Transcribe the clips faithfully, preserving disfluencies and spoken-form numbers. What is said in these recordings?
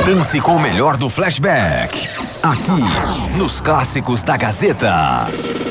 Dance com o melhor do flashback. Aqui, nos Clássicos da Gazeta.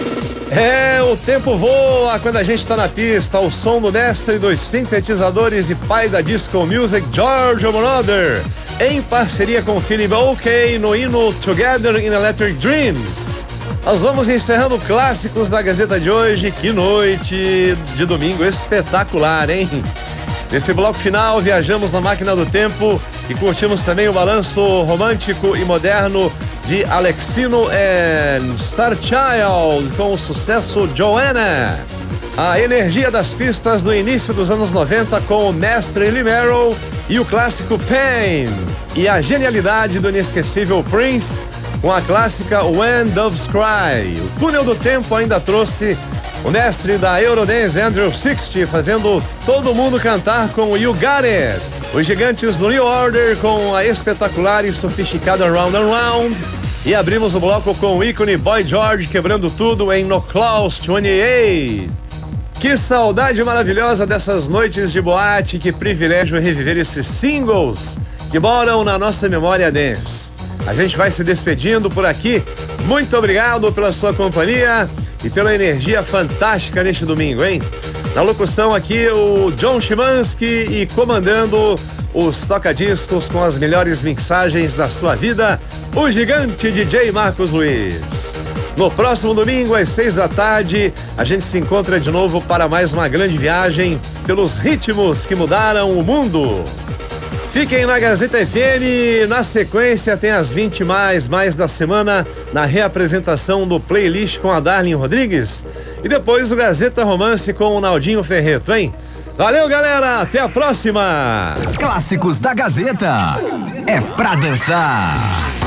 É, o tempo voa quando a gente tá na pista. O som do mestre dos sintetizadores e pai da disco music, Giorgio Moroder, em parceria com Philip Oakey no hino Together in Electric Dreams. Nós vamos encerrando Clássicos da Gazeta de hoje. Que noite de domingo espetacular, hein? Nesse bloco final, viajamos na máquina do tempo e curtimos também o balanço romântico e moderno de Alexino and Starchild com o sucesso Joanna. A energia das pistas do início dos anos noventa com o mestre Lee Merrill e o clássico Pain. E a genialidade do inesquecível Prince com a clássica When Doves Cry. O túnel do tempo ainda trouxe o mestre da Eurodance, Andrew Sixty, fazendo todo mundo cantar com o You Got It. Os gigantes do New Order com a espetacular e sofisticada Round and Round. E abrimos o bloco com o ícone Boy George quebrando tudo em No Clause vinte e oito. Que saudade maravilhosa dessas noites de boate, que privilégio reviver esses singles que moram na nossa memória dance. A gente vai se despedindo por aqui. Muito obrigado pela sua companhia e pela energia fantástica neste domingo, hein? Na locução aqui, o John Szymanski e comandando os toca-discos com as melhores mixagens da sua vida, o gigante D J Marcos Luiz. No próximo domingo, às seis da tarde, a gente se encontra de novo para mais uma grande viagem pelos ritmos que mudaram o mundo. Fiquem na Gazeta F M, na sequência tem as vinte mais, mais da semana, na reapresentação do playlist com a Darlene Rodrigues. E depois o Gazeta Romance com o Naldinho Ferreto, hein? Valeu, galera, até a próxima! Clássicos da Gazeta, é pra dançar.